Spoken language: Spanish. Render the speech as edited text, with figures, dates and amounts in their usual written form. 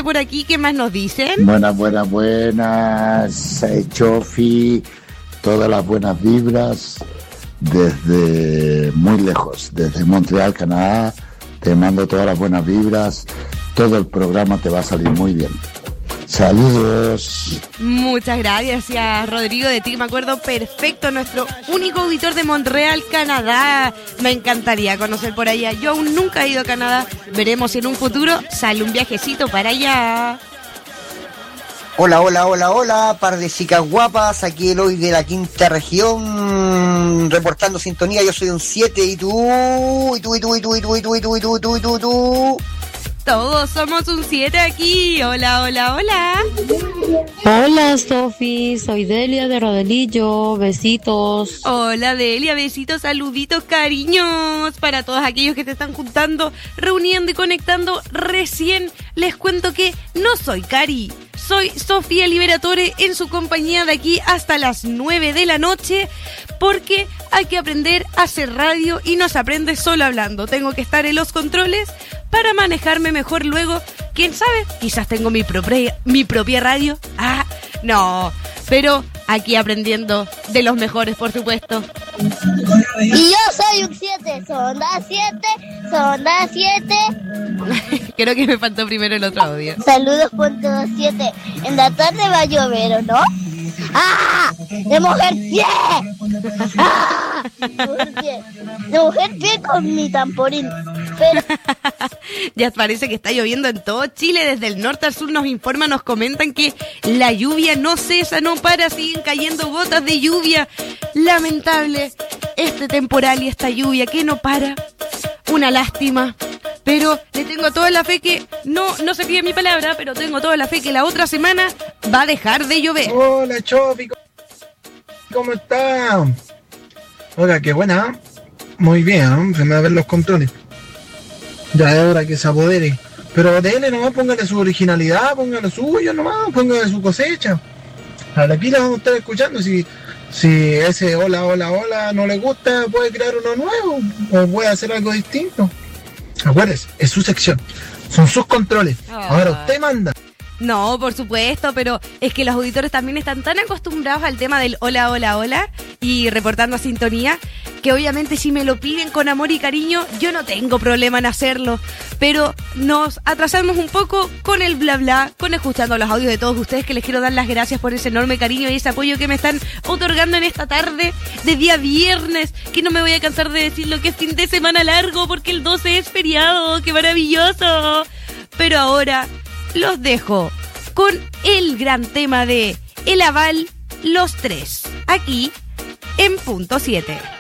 por aquí. ¿Qué más nos dicen? Buenas, Chofi, todas las buenas vibras desde muy lejos, desde Montreal, Canadá. Te mando todas las buenas vibras, todo el programa te va a salir muy bien. Saludos. Muchas gracias, Rodrigo. De ti me acuerdo perfecto, nuestro único auditor de Montreal, Canadá. Me encantaría conocer por allá. Yo aún nunca he ido a Canadá. Veremos si en un futuro sale un viajecito para allá. Hola, par de chicas guapas, aquí Eloy de la quinta región, reportando sintonía. Yo soy un 7 y tú. Todos somos un 7 aquí. Hola. Hola, Sofi, soy Delia de Rodelillo, besitos. Hola, Delia, besitos, saluditos, cariños para todos aquellos que te están juntando, reuniendo y conectando. Recién les cuento que no soy Cari, soy Sofía Liberatore en su compañía de aquí hasta las 9 de la noche, porque hay que aprender a hacer radio y no se aprende solo hablando. Tengo que estar en los controles para manejarme mejor luego. ¿Quién sabe? Quizás tengo mi propia radio. No, pero aquí aprendiendo de los mejores, por supuesto. Y yo soy un 7, sonda 7. Creo que me faltó primero el otro audio. Saludos, punto 7. En la tarde va a llover, ¿o no? ¡Ah! ¡De mujer pie! ¡Ah! De mujer pie con mi tamporín. Pero... Ya parece que está lloviendo en todo Chile, desde el norte al sur nos informan, nos comentan que la lluvia no cesa, no para, siguen cayendo gotas de lluvia. Lamentable este temporal y esta lluvia que no para. Una lástima. Pero le tengo toda la fe que, no se pide mi palabra, pero tengo toda la fe que la otra semana va a dejar de llover. Hola, Chofi, ¿cómo está? Oiga, qué buena, ¿eh? Muy bien, se me va a ver los controles. Ya es hora que se apodere. Pero dele nomás, póngale su originalidad, póngale suyo nomás, póngale su cosecha. A la pila vamos a estar escuchando. Si ese hola no le gusta, puede crear uno nuevo o puede hacer algo distinto. Acuérdese, es su sección, son sus controles. Ahora usted manda. No, por supuesto, pero es que los auditores también están tan acostumbrados al tema del hola y reportando a sintonía, que obviamente si me lo piden con amor y cariño, yo no tengo problema en hacerlo, pero nos atrasamos un poco con el bla bla, con escuchando los audios de todos ustedes, que les quiero dar las gracias por ese enorme cariño y ese apoyo que me están otorgando en esta tarde de día viernes, que no me voy a cansar de decirlo, que es fin de semana largo, porque el 12 es feriado, ¡qué maravilloso! Pero ahora los dejo con el gran tema de El Aval, los tres, aquí en punto 7.